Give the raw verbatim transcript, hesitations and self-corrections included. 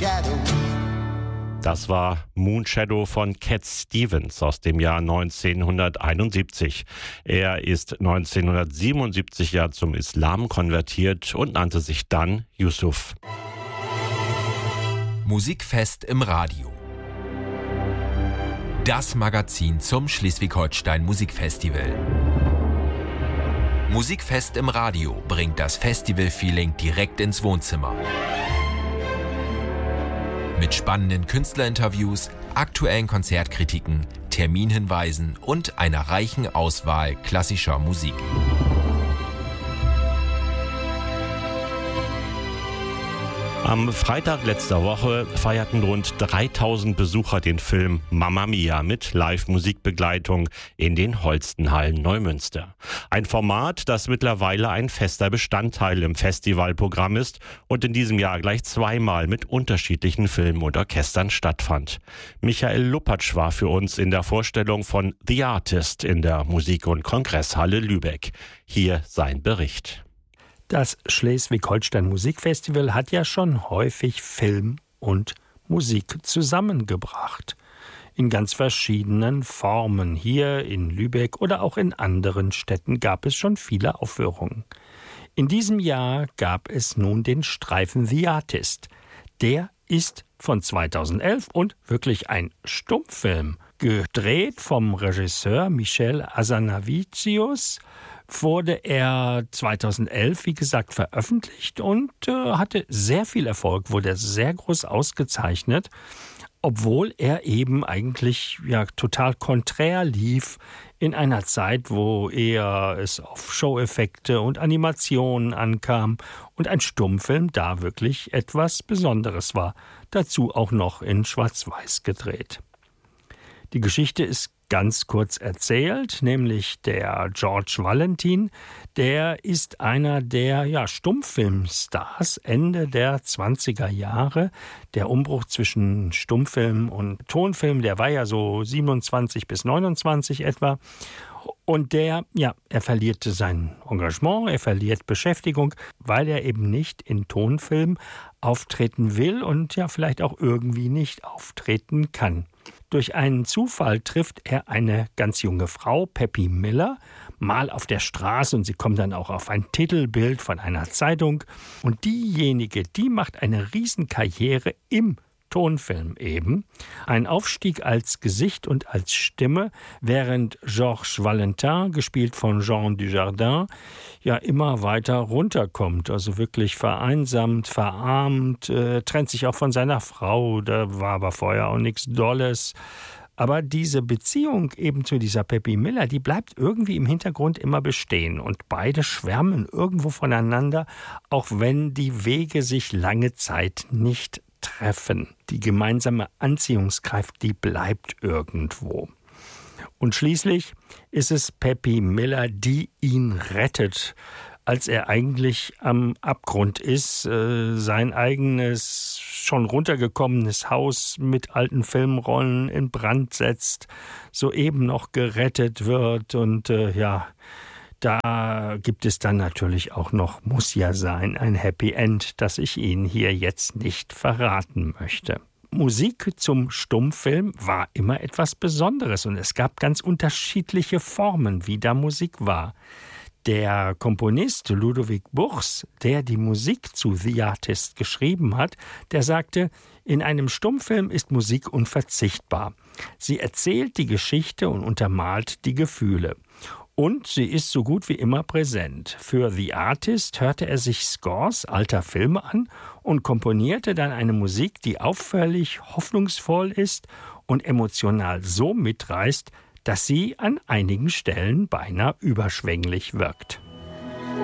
shadow. Das war Moonshadow von Cat Stevens aus dem Jahr neunzehnhunderteinundsiebzig. Er ist neunzehnhundertsiebenundsiebzig ja zum Islam konvertiert und nannte sich dann Yusuf. Musikfest im Radio. Das Magazin zum Schleswig-Holstein Musikfestival. Musikfest im Radio bringt das Festival-Feeling direkt ins Wohnzimmer. Mit spannenden Künstlerinterviews, aktuellen Konzertkritiken, Terminhinweisen und einer reichen Auswahl klassischer Musik. Am Freitag letzter Woche feierten rund dreitausend Besucher den Film Mamma Mia mit Live-Musikbegleitung in den Holstenhallen Neumünster. Ein Format, das mittlerweile ein fester Bestandteil im Festivalprogramm ist und in diesem Jahr gleich zweimal mit unterschiedlichen Filmen und Orchestern stattfand. Michael Luppatsch war für uns in der Vorstellung von The Artist in der Musik- und Kongresshalle Lübeck. Hier sein Bericht. Das Schleswig-Holstein Musikfestival hat ja schon häufig Film und Musik zusammengebracht. In ganz verschiedenen Formen. Hier in Lübeck oder auch in anderen Städten gab es schon viele Aufführungen. In diesem Jahr gab es nun den Streifen The Artist. Der ist von zweitausendelf und wirklich ein Stummfilm. Gedreht vom Regisseur Michel Hazanavicius, wurde er zweitausendelf, wie gesagt, veröffentlicht und äh, hatte sehr viel Erfolg, wurde sehr groß ausgezeichnet, obwohl er eben eigentlich ja total konträr lief in einer Zeit, wo eher es auf Show-Effekte und Animationen ankam und ein Stummfilm da wirklich etwas Besonderes war, dazu auch noch in Schwarz-Weiß gedreht. Die Geschichte ist ganz kurz erzählt, nämlich der George Valentin, der ist einer der ja, Stummfilmstars Ende der zwanziger Jahre. Der Umbruch zwischen Stummfilm und Tonfilm, der war ja so siebenundzwanzig bis neunundzwanzig etwa. Und der, ja, er verliert sein Engagement, er verliert Beschäftigung, weil er eben nicht in Tonfilm auftreten will und ja vielleicht auch irgendwie nicht auftreten kann. Durch einen Zufall trifft er eine ganz junge Frau, Peppy Miller, mal auf der Straße und sie kommt dann auch auf ein Titelbild von einer Zeitung. Und diejenige, die macht eine Riesenkarriere im Tonfilm eben. Ein Aufstieg als Gesicht und als Stimme, während Georges Valentin, gespielt von Jean Dujardin, ja immer weiter runterkommt. Also wirklich vereinsamt, verarmt, äh, trennt sich auch von seiner Frau. Da war aber vorher auch nichts Dolles. Aber diese Beziehung eben zu dieser Peppy Miller, die bleibt irgendwie im Hintergrund immer bestehen. Und beide schwärmen irgendwo voneinander, auch wenn die Wege sich lange Zeit nicht treffen. Die gemeinsame Anziehungskraft, die bleibt irgendwo. Und schließlich ist es Peppy Miller, die ihn rettet, als er eigentlich am Abgrund ist, äh, sein eigenes, schon runtergekommenes Haus mit alten Filmrollen in Brand setzt, soeben noch gerettet wird und äh, ja, da gibt es dann natürlich auch noch, muss ja sein, ein Happy End, das ich Ihnen hier jetzt nicht verraten möchte. Musik zum Stummfilm war immer etwas Besonderes und es gab ganz unterschiedliche Formen, wie da Musik war. Der Komponist Ludovic Buchs, der die Musik zu The Artist geschrieben hat, der sagte, in einem Stummfilm ist Musik unverzichtbar. Sie erzählt die Geschichte und untermalt die Gefühle. Und sie ist so gut wie immer präsent. Für The Artist hörte er sich Scores alter Filme an und komponierte dann eine Musik, die auffällig hoffnungsvoll ist und emotional so mitreißt, dass sie an einigen Stellen beinahe überschwänglich wirkt.